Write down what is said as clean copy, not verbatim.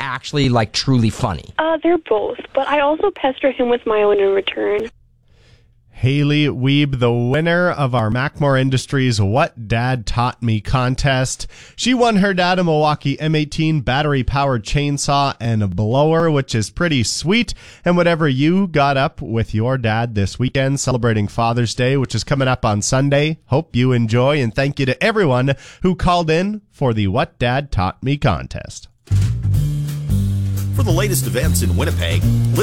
actually like truly funny? They're both, but I also pester him with my own in return. Haley Weeb, the winner of our Mackmore Industries What Dad Taught Me contest. She won her dad a Milwaukee M18 battery-powered chainsaw and a blower, which is pretty sweet. And whatever you got up with your dad this weekend, celebrating Father's Day, which is coming up on Sunday, hope you enjoy. And thank you to everyone who called in for the What Dad Taught Me contest. For the latest events in Winnipeg,